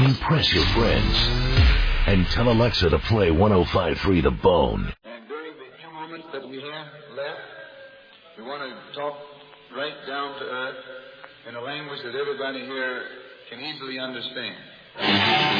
Impress your friends. And tell Alexa to play 105.3 The Bone. And during the few moments that we have left, we want to talk right down to earth in a language that everybody here can easily understand.